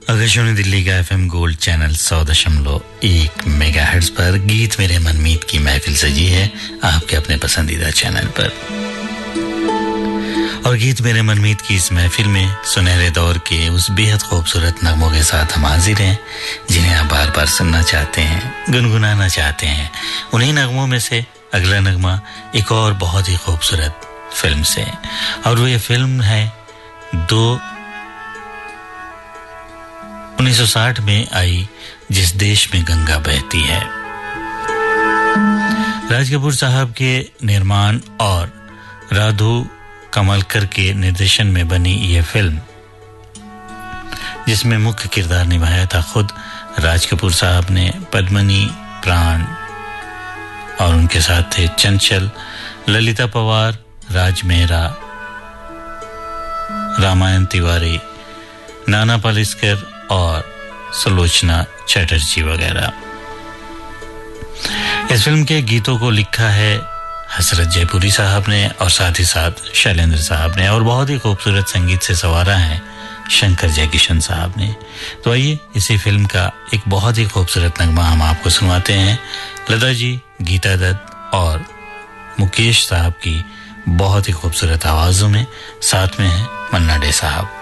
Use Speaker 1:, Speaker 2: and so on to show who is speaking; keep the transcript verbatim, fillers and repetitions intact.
Speaker 1: आकाशवाणी दिल्ली का FM gold channel सौ दशमलव एक मेगाहर्ट्ज पर गीत मेरे मनमीत की महफिल सजी है आपके अपने पसंदीदा चैनल पर। और गीत मेरे मनमीत की इस महफिल में सुनहरे दौर के उस बेहद खूबसूरत नगमों के साथ हम हाजिर हैं जिन्हें आप बार बार सुनना चाहते हैं, गुनगुनाना चाहते हैं। उन्हीं नगमों में से अगला नगमा एक और बहुत ही खूबसूरत फिल्म से, और वो ये फिल्म है दो उन्नीस सौ साठ में आई जिस देश में गंगा बहती है। राज कपूर साहब के निर्माण और राधू कमलकर के निर्देशन में बनी ये फिल्म, जिसमें मुख्य किरदार निभाया था खुद राज कपूर साहब ने, पद्मिनी, प्राण, और उनके साथ थे चंचल, ललिता पवार, राज मेहरा, रामायण तिवारी, नाना पालेस्कर और सुलोचना चैटर्जी वगैरह। इस फिल्म के गीतों को लिखा है हसरत जयपुरी साहब ने और साथ ही साथ शैलेंद्र साहब ने, और बहुत ही खूबसूरत संगीत से संवारा है शंकर जयकिशन साहब ने। तो आइए इसी फिल्म का एक बहुत ही खूबसूरत नगमा हम आपको सुनवाते हैं लता जी, गीता दत्त और मुकेश साहब की बहुत ही खूबसूरत आवाजों में, साथ में है मन्ना डे साहब।